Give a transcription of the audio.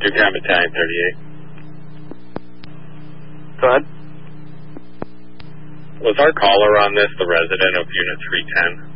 Newtown Battalion 38. Go ahead. Was our caller on this the resident of Unit 310?